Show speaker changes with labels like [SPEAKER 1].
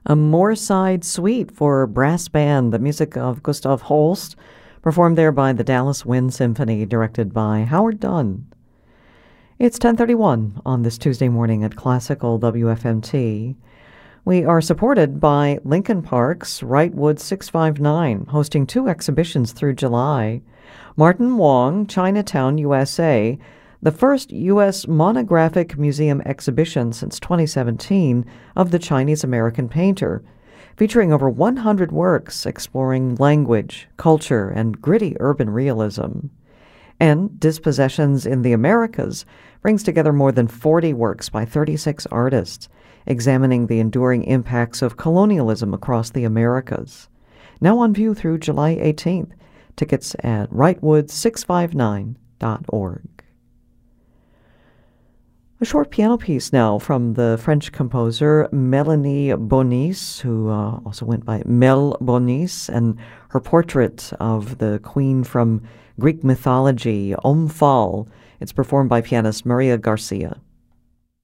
[SPEAKER 1] A Moorside Suite for brass band, the music of Gustav Holst, performed there by the Dallas Wind Symphony, directed by Howard Dunn. It's 10:31 on this Tuesday morning at Classical WFMT. We are supported by Lincoln Park's Wrightwood 659, hosting 2 exhibitions through July. Martin Wong, Chinatown, USA, the first U.S. monographic museum exhibition since 2017 of the Chinese-American painter, featuring over 100 works exploring language, culture, and gritty urban realism. And Dispossessions in the Americas brings together more than 40 works by 36 artists, examining the enduring impacts of colonialism across the Americas. Now on view through July 18th. Tickets at wrightwood659.org. A short piano piece now from the French composer Mélanie Bonis, who also went by Mel Bonis, and her portrait of the queen from Greek mythology, Omphale. It's performed by pianist Maria Garcia.